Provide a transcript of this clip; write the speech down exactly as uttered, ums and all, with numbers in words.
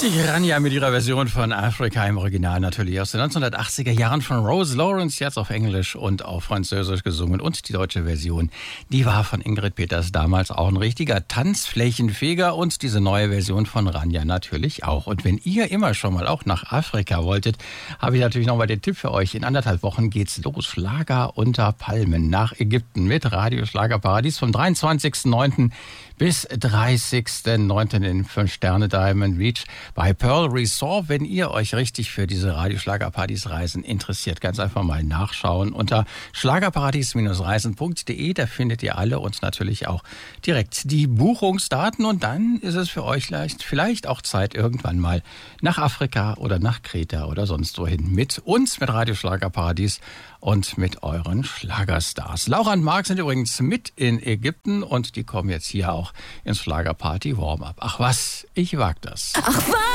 Die Rania mit ihrer Version von Afrika im Original natürlich aus den neunzehnhundertachtziger Jahren von Rose Lawrence, jetzt auf Englisch und auf Französisch gesungen. Und die deutsche Version, die war von Ingrid Peters damals auch ein richtiger Tanzflächenfeger und diese neue Version von Rania natürlich auch. Und wenn ihr immer schon mal auch nach Afrika wolltet, habe ich natürlich nochmal den Tipp für euch. In anderthalb Wochen geht's los. Schlager unter Palmen nach Ägypten mit Radio Schlagerparadies vom dreiundzwanzigsten neunten bis dreißigsten neunten in fünf Sterne Diamond Beach bei Pearl Resort. Wenn ihr euch richtig für diese Radio-Schlagerparadies-Reisen interessiert, ganz einfach mal nachschauen unter schlagerparadies Reisen punkt de. Da findet ihr alle und natürlich auch direkt die Buchungsdaten. Und dann ist es für euch leicht, vielleicht auch Zeit, irgendwann mal nach Afrika oder nach Kreta oder sonst wohin mit uns, mit Radio Schlagerparadies und mit euren Schlagerstars. Laura und Marc sind übrigens mit in Ägypten und die kommen jetzt hier auch ins Schlagerparty Warm-Up. Ach was, ich wag das. Ach was.